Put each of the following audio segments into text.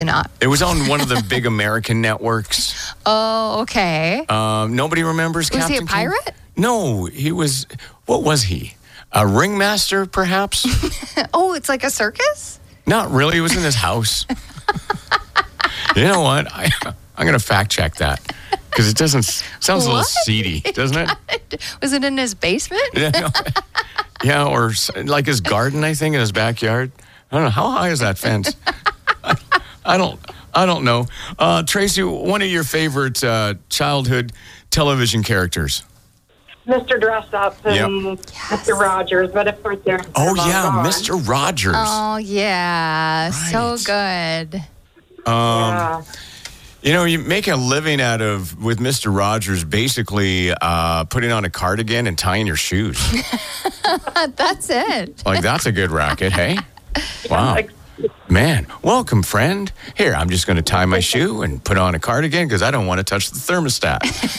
Not. It was on one of the big American networks. Oh, okay. Nobody remembers Was Captain he a King? pirate? No, he was. What was he? A ringmaster, perhaps? Oh, it's like a circus? Not really. He was in his house. You know what? I'm going to fact check that because it sounds a little seedy, doesn't it? Was it in his basement? Yeah, or like his garden, I think, in his backyard. I don't know. How high is that fence? I don't know. Tracy, one of your favorite childhood television characters? Mr. Dress Up and Mr. Rogers, but of course they're Oh, yeah, Mr. Rogers. Oh, yeah. Right. So good. Yeah. You know, you make a living with Mr. Rogers basically putting on a cardigan and tying your shoes. That's it. Like, that's a good racket, hey? Wow. Man, welcome, friend. Here, I'm just going to tie my shoe and put on a cardigan because I don't want to touch the thermostat.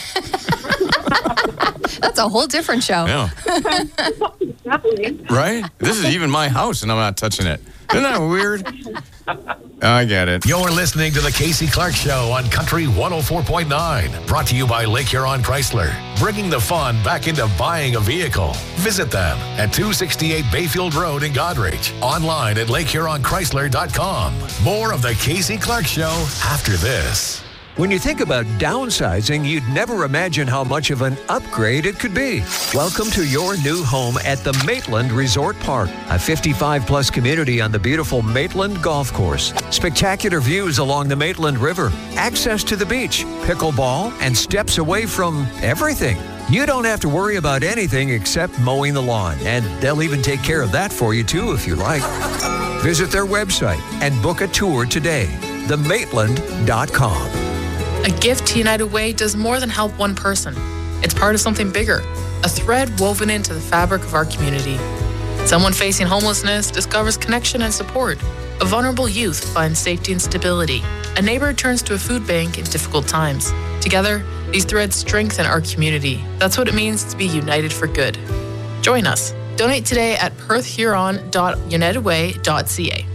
That's a whole different show. Yeah. Right? This is even my house, and I'm not touching it. Isn't that weird? I get it. You're listening to The Casey Clark Show on Country 104.9. Brought to you by Lake Huron Chrysler. Bringing the fun back into buying a vehicle. Visit them at 268 Bayfield Road in Goderich. Online at LakeHuronChrysler.com. More of The Casey Clark Show after this. When you think about downsizing, you'd never imagine how much of an upgrade it could be. Welcome to your new home at the Maitland Resort Park, a 55-plus community on the beautiful Maitland Golf Course. Spectacular views along the Maitland River, access to the beach, pickleball, and steps away from everything. You don't have to worry about anything except mowing the lawn, and they'll even take care of that for you, too, if you like. Visit their website and book a tour today, themaitland.com. A gift to United Way does more than help one person. It's part of something bigger, a thread woven into the fabric of our community. Someone facing homelessness discovers connection and support. A vulnerable youth finds safety and stability. A neighbor turns to a food bank in difficult times. Together, these threads strengthen our community. That's what it means to be united for good. Join us. Donate today at perthhuron.unitedway.ca.